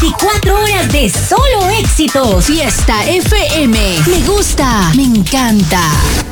24 horas de solo éxitos. Fiesta FM. Me gusta, me encanta.